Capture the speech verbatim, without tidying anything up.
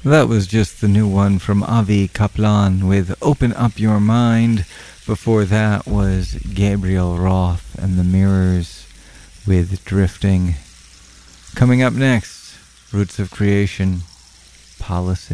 That was just the new one from Avi Kaplan with Open Up Your Mind. Before that was Gabriel Roth and the Mirrors with Drifting. Coming up next, Roots of Creation, Policy.